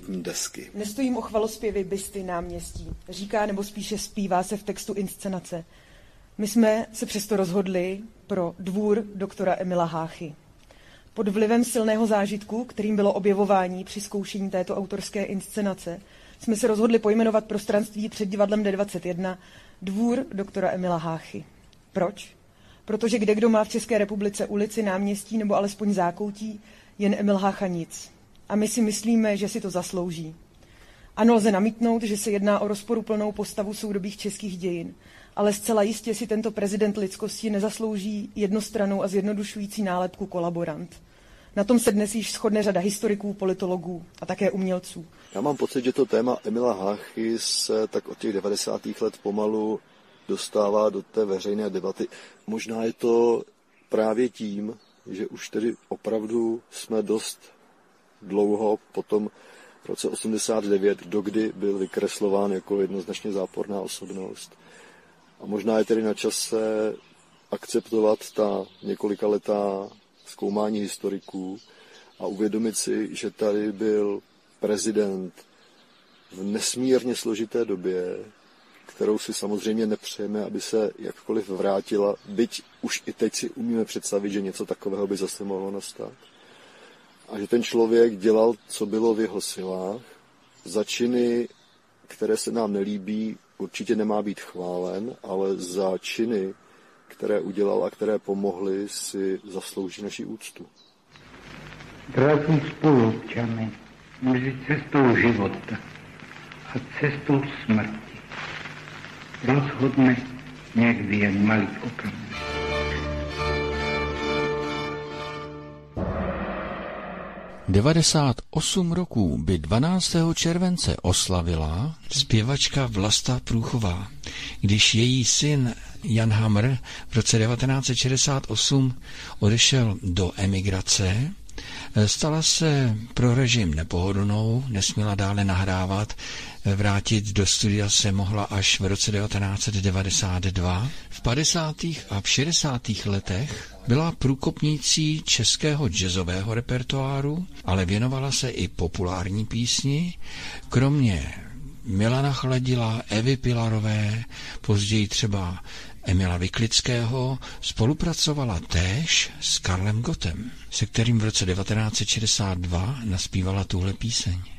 desky. Nestojím o chvalospěvy Bysty náměstí. Říká nebo spíše zpívá se v textu inscenace. My jsme se přesto rozhodli pro Dvůr doktora Emila Háchy. Pod vlivem silného zážitku, kterým bylo objevování při zkoušení této autorské inscenace, jsme se rozhodli pojmenovat prostranství před divadlem D21 Dvůr doktora Emila Háchy. Proč? Protože kdekdo má v České republice ulici, náměstí nebo alespoň zákoutí, jen Emil Hácha nic. A my si myslíme, že si to zaslouží. Ano, lze namítnout, že se jedná o rozporuplnou postavu soudobých českých dějin, ale zcela jistě si tento prezident lidskosti nezaslouží jednostrannou a zjednodušující nálepku kolaborant. Na tom se dnes již shodne řada historiků, politologů a také umělců. Já mám pocit, že to téma Emila Háchy se tak od těch 90. let pomalu dostává do té veřejné debaty. Možná je to právě tím, že už tedy opravdu jsme dost dlouho po tom roce 89, dokdy byl vykreslován jako jednoznačně záporná osobnost. A možná je tedy na čase akceptovat ta několikaletá zkoumání historiků a uvědomit si, že tady byl prezident v nesmírně složité době, kterou si samozřejmě nepřejeme, aby se jakkoliv vrátila, byť už i teď si umíme představit, že něco takového by zase mohlo nastat. A že ten člověk dělal, co bylo v jeho silách. Za činy, které se nám nelíbí, určitě nemá být chválen, ale za činy, které udělal a které pomohly, si zaslouží naši úctu. Drazí spoluobčané, mezi cestou života a cestou smrti rozhodne někdy jen malý okamžik. – 98 roků by 12. července oslavila zpěvačka Vlasta Průchová, když její syn Jan Hamr v roce 1968 odešel do emigrace. Stala se pro režim nepohodlnou, nesměla dále nahrávat, vrátit do studia se mohla až v roce 1992. V 50. a v 60. letech byla průkopnicí českého jazzového repertoáru, ale věnovala se i populární písni, kromě Milana Chladila, Evy Pilarové, později třeba Emila Vyklického, spolupracovala též s Karlem Gottem, se kterým v roce 1962 naspívala tuhle píseň.